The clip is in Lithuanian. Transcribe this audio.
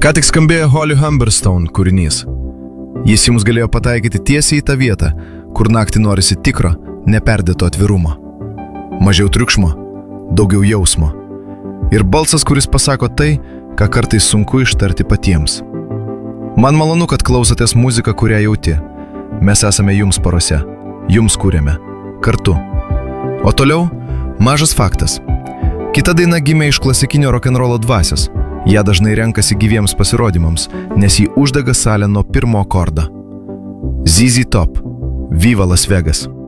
Ką tik skambėjo Holly Humberstone kūrinys. Jis jums galėjo pataikyti tiesiai į tą vietą, kur naktį norisi tikro, neperdėto atvirumo. Mažiau triukšmo, daugiau jausmo. Ir balsas, kuris pasako tai, ką kartais sunku ištarti patiems. Man malonu, kad klausotės muziką, kurią jauti. Mes esame jums porose, jums kūrėme, kartu. O toliau, mažas faktas. Kita daina gimė iš klasikinio rock'n'rollo dvasios. Ją dažnai renkasi gyviems pasirodymams, nes jį uždega salę nuo pirmo akordo. ZZ Top, Viva Las Vegas.